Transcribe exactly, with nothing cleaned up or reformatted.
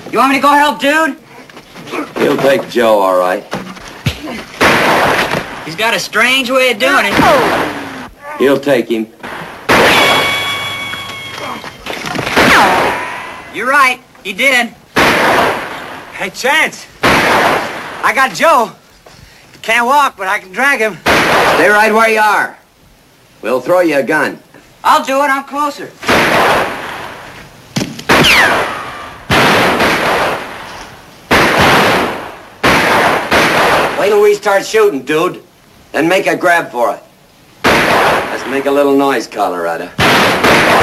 You want me to go help, dude? He'll take Joe, all right. He's got a strange way of doing it. He'll take him. You're right. He did. Hey, Chance. I got Joe. Can't walk, but I can drag him. Stay right where you are. We'll throw you a gun. I'll do it. I'm closer. Wait till we start shooting, dude. Then make a grab for it. Let's make a little noise, Colorado.